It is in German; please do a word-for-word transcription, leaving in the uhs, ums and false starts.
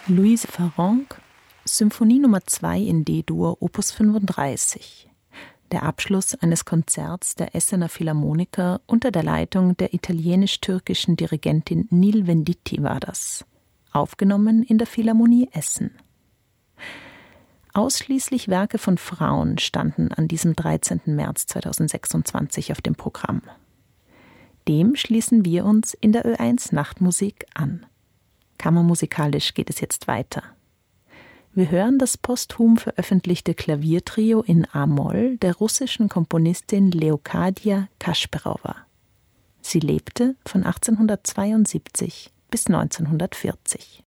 Louise Farrenc, Symphonie Nummer zwei in D-Dur, Opus fünfunddreißig. Der Abschluss eines Konzerts der Essener Philharmoniker unter der Leitung der italienisch-türkischen Dirigentin Nil Venditti war das. Aufgenommen in der Philharmonie Essen. Ausschließlich Werke von Frauen standen an diesem dreizehnten März zweitausendsechsundzwanzig auf dem Programm. Dem schließen wir uns in der Ö eins Nachtmusik an. Kammermusikalisch geht es jetzt weiter. Wir hören das posthum veröffentlichte Klaviertrio in A-Moll der russischen Komponistin Leokadia Kasperowa. Sie lebte von achtzehnhundertzweiundsiebzig bis neunzehnhundertvierzig.